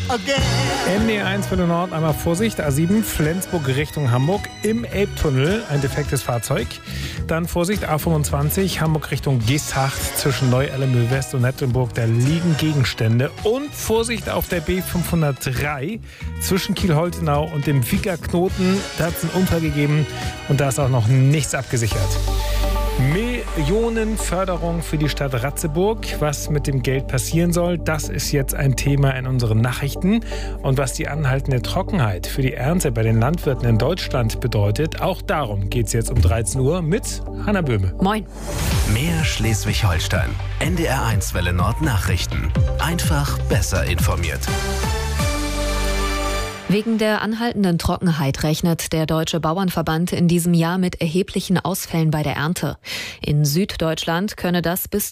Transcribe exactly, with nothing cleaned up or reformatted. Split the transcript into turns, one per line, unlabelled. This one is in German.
M D eins Welle Nord, einmal Vorsicht, A sieben, Flensburg Richtung Hamburg, im Elbtunnel ein defektes Fahrzeug. Dann Vorsicht, A fünfundzwanzig, Hamburg Richtung Geesthacht, zwischen Neu-Ellemühl West und Nettelburg, da liegen Gegenstände. Und Vorsicht auf der B fünfhundertdrei, zwischen Kiel-Holtenau und dem Wieger-Knoten, da hat es einen Unfall gegeben und da ist auch noch nichts abgesichert. Millionenförderung für die Stadt Ratzeburg. Was mit dem Geld passieren soll, das ist jetzt ein Thema in unseren Nachrichten. Und was die anhaltende Trockenheit für die Ernte bei den Landwirten in Deutschland bedeutet, auch darum geht es jetzt um dreizehn Uhr mit Hanna Böhme.
Moin.
Mehr Schleswig-Holstein. N D R eins Welle Nord Nachrichten. Einfach besser informiert.
Wegen der anhaltenden Trockenheit rechnet der Deutsche Bauernverband in diesem Jahr mit erheblichen Ausfällen bei der Ernte. In Süddeutschland könne das bis